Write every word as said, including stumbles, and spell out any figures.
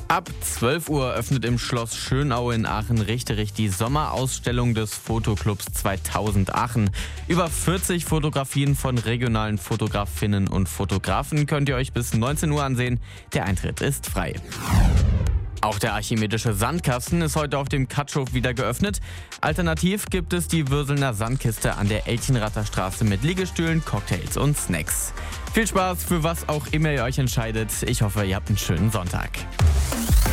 Ab zwölf Uhr öffnet im Schloss Schönaue in Aachen Richterich die Sommerausstellung des Fotoclubs zweitausend Aachen. Über vierzig Fotografien von regionalen Fotografinnen und Fotografen könnt ihr euch bis neunzehn Uhr ansehen. Der Eintritt ist frei. Auch der archimedische Sandkasten ist heute auf dem Katschhof wieder geöffnet. Alternativ gibt es die Würselner Sandkiste an der Elchenrather Straße mit Liegestühlen, Cocktails und Snacks. Viel Spaß, für was auch immer ihr euch entscheidet. Ich hoffe, ihr habt einen schönen Sonntag.